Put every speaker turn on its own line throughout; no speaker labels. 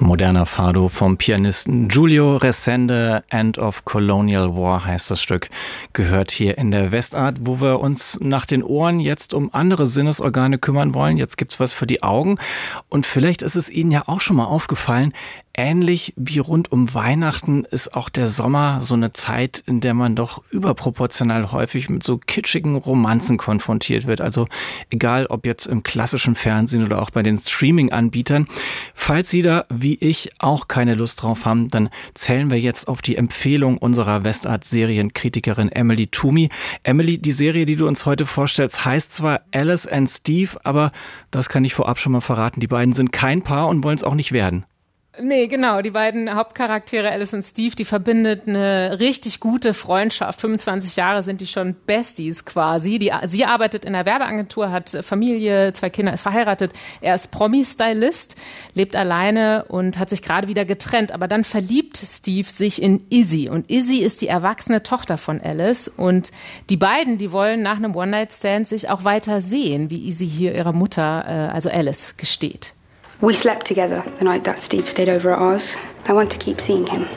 moderner Fado vom Pianisten Giulio Resende. End of Colonial War heißt das Stück. Gehört hier in der Westart, wo wir uns nach den Ohren jetzt um andere Sinnesorgane kümmern wollen. Jetzt gibt's was für die Augen. Und vielleicht ist es Ihnen ja auch schon mal aufgefallen, ähnlich wie rund um Weihnachten ist auch der Sommer so eine Zeit, in der man doch überproportional häufig mit so kitschigen Romanzen konfrontiert wird. Also egal, ob jetzt im klassischen Fernsehen oder auch bei den Streaming-Anbietern. Falls Sie da, wie ich, auch keine Lust drauf haben, dann zählen wir jetzt auf die Empfehlung unserer Westart-Serienkritikerin Emily Toomey. Emily, die Serie, die du uns heute vorstellst, heißt zwar Alice and Steve, aber das kann ich vorab schon mal verraten. Die beiden sind kein Paar und wollen es auch nicht werden.
Nee, genau. Die beiden Hauptcharaktere, Alice und Steve, die verbindet eine richtig gute Freundschaft. 25 Jahre sind die schon Besties quasi. Sie arbeitet in einer Werbeagentur, hat Familie, 2 Kinder, ist verheiratet. Er ist Promi-Stylist, lebt alleine und hat sich gerade wieder getrennt. Aber dann verliebt Steve sich in Izzy. Und Izzy ist die erwachsene Tochter von Alice. Und die beiden, die wollen nach einem One-Night-Stand sich auch weiter sehen, wie Izzy hier ihrer Mutter, also Alice, gesteht.
We slept together the night that Steve stayed over at ours. I want to keep seeing him.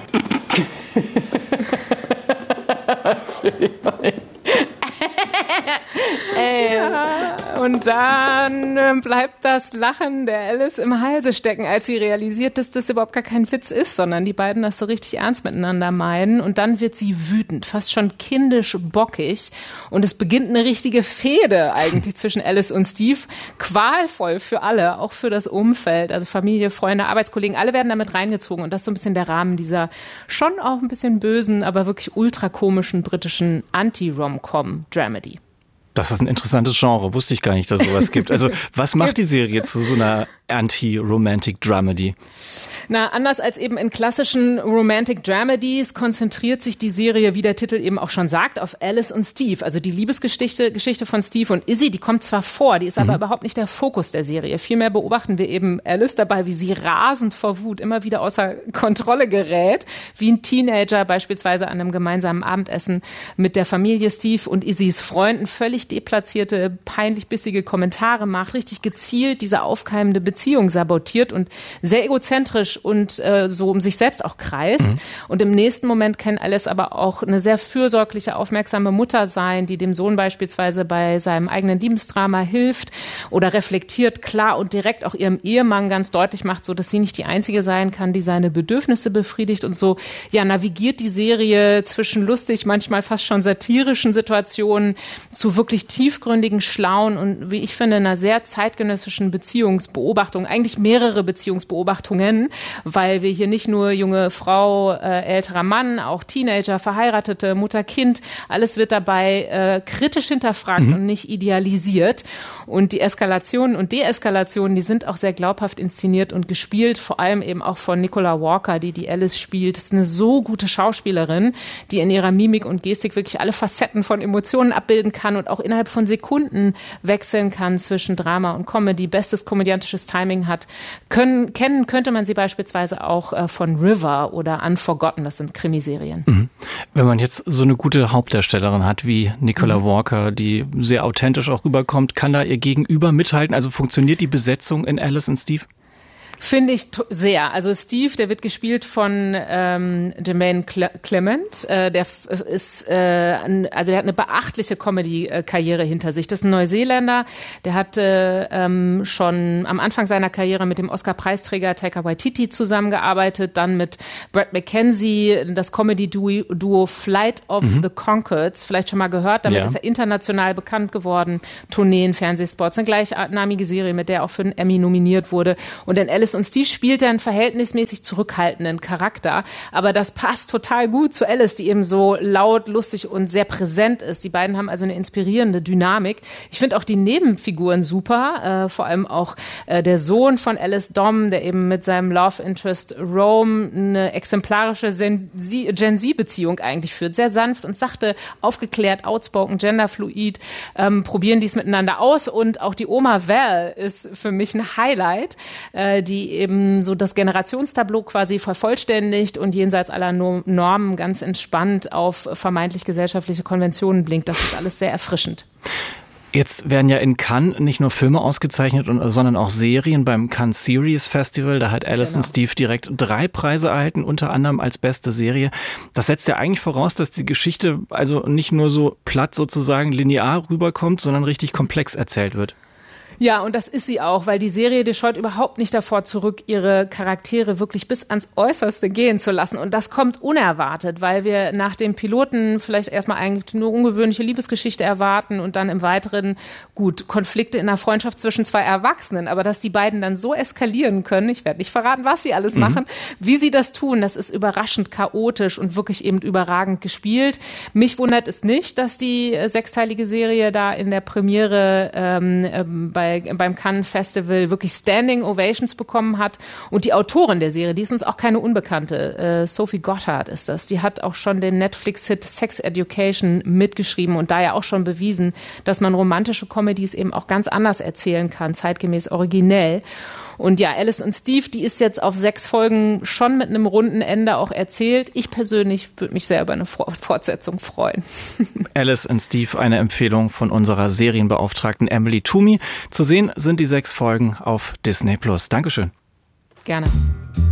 That's really funny. Ja, und dann bleibt das Lachen der Alice im Halse stecken, als sie realisiert, dass das überhaupt gar kein Witz ist, sondern die beiden das so richtig ernst miteinander meinen. Und dann wird sie wütend, fast schon kindisch bockig. Und es beginnt eine richtige Fehde eigentlich zwischen Alice und Steve. Qualvoll für alle, auch für das Umfeld, also Familie, Freunde, Arbeitskollegen, alle werden damit reingezogen. Und das ist so ein bisschen der Rahmen dieser schon auch ein bisschen bösen, aber wirklich ultrakomischen britischen Anti-Rom-Com-Dramedy.
Das ist ein interessantes Genre. Wusste ich gar nicht, dass es sowas gibt. Also was macht die Serie zu so einer Anti-Romantic-Dramedy?
Na, anders als eben in klassischen Romantic Dramedies konzentriert sich die Serie, wie der Titel eben auch schon sagt, auf Alice und Steve. Also die Liebesgeschichte von Steve und Izzy, die kommt zwar vor, die ist aber überhaupt nicht der Fokus der Serie. Vielmehr beobachten wir eben Alice dabei, wie sie rasend vor Wut immer wieder außer Kontrolle gerät, wie ein Teenager beispielsweise an einem gemeinsamen Abendessen mit der Familie Steve und Izzys Freunden völlig deplatzierte, peinlich bissige Kommentare macht, richtig gezielt diese aufkeimende Beziehung sabotiert und sehr egozentrisch und so um sich selbst auch kreist. Und im nächsten Moment kann Alice aber auch eine sehr fürsorgliche, aufmerksame Mutter sein, die dem Sohn beispielsweise bei seinem eigenen Liebesdrama hilft oder reflektiert, klar und direkt auch ihrem Ehemann ganz deutlich macht, so dass sie nicht die Einzige sein kann, die seine Bedürfnisse befriedigt und so. Ja, navigiert die Serie zwischen lustig, manchmal fast schon satirischen Situationen zu wirklich tiefgründigen, schlauen und, wie ich finde, einer sehr zeitgenössischen Beziehungsbeobachtung, eigentlich mehrere Beziehungsbeobachtungen, weil wir hier nicht nur junge Frau, älterer Mann, auch Teenager, Verheiratete, Mutter, Kind, alles wird dabei kritisch hinterfragt und nicht idealisiert. Und die Eskalationen und Deeskalationen, die sind auch sehr glaubhaft inszeniert und gespielt, vor allem eben auch von Nicola Walker, die Alice spielt. Das ist eine so gute Schauspielerin, die in ihrer Mimik und Gestik wirklich alle Facetten von Emotionen abbilden kann und auch innerhalb von Sekunden wechseln kann zwischen Drama und Comedy, bestes komödiantisches Timing hat. Kennen könnte man sie beispielsweise auch von River oder Unforgotten, das sind Krimiserien.
Wenn man jetzt so eine gute Hauptdarstellerin hat wie Nicola Walker, die sehr authentisch auch rüberkommt, kann da ihr Gegenüber mithalten? Also funktioniert die Besetzung in Alice und Steve?
Finde ich sehr. Also Steve, der wird gespielt von Jermaine Clement. Der ist, also der hat eine beachtliche Comedy-Karriere hinter sich. Das ist ein Neuseeländer. Der hat schon am Anfang seiner Karriere mit dem Oscar-Preisträger Taika Waititi zusammengearbeitet, dann mit Brad McKenzie, das Comedy-Duo Flight of the Conchords, vielleicht schon mal gehört. Damit ist er international bekannt geworden. Tourneen, Fernsehspots, eine gleichnamige Serie, mit der er auch für einen Emmy nominiert wurde. Und in Alice und Steve spielt er einen verhältnismäßig zurückhaltenden Charakter, aber das passt total gut zu Alice, die eben so laut, lustig und sehr präsent ist. Die beiden haben also eine inspirierende Dynamik. Ich finde auch die Nebenfiguren super, vor allem auch der Sohn von Alice, Dom, der eben mit seinem Love Interest Rome eine exemplarische Gen-Z-Beziehung eigentlich führt. Sehr sanft und sachte, aufgeklärt, outspoken, genderfluid, probieren dies miteinander aus und auch die Oma Val ist für mich ein Highlight, die eben so das Generationstableau quasi vervollständigt und jenseits aller Normen ganz entspannt auf vermeintlich gesellschaftliche Konventionen blinkt. Das ist alles sehr erfrischend.
Jetzt werden ja in Cannes nicht nur Filme ausgezeichnet, sondern auch Serien beim Cannes Series Festival. Da hat Alice und Steve direkt 3 Preise erhalten, unter anderem als beste Serie. Das setzt ja eigentlich voraus, dass die Geschichte also nicht nur so platt sozusagen linear rüberkommt, sondern richtig komplex erzählt wird.
Ja, und das ist sie auch, weil die Serie, die scheut überhaupt nicht davor zurück, ihre Charaktere wirklich bis ans Äußerste gehen zu lassen. Und das kommt unerwartet, weil wir nach dem Piloten vielleicht erstmal eigentlich nur ungewöhnliche Liebesgeschichte erwarten und dann im Weiteren, gut, Konflikte in einer Freundschaft zwischen 2 Erwachsenen. Aber dass die beiden dann so eskalieren können, ich werde nicht verraten, was sie alles machen, wie sie das tun, das ist überraschend chaotisch und wirklich eben überragend gespielt. Mich wundert es nicht, dass die 6-teilige Serie da in der Premiere beim Cannes Festival wirklich Standing Ovations bekommen hat. Und die Autorin der Serie, die ist uns auch keine Unbekannte. Sophie Goddard ist das. Die hat auch schon den Netflix-Hit Sex Education mitgeschrieben und da ja auch schon bewiesen, dass man romantische Comedies eben auch ganz anders erzählen kann, zeitgemäß originell. Und ja, Alice und Steve, die ist jetzt auf 6 Folgen schon mit einem runden Ende auch erzählt. Ich persönlich würde mich sehr über eine Fortsetzung freuen.
Alice und Steve, eine Empfehlung von unserer Serienbeauftragten Emily Toomey. Zu sehen sind die 6 Folgen auf Disney+. Dankeschön.
Gerne.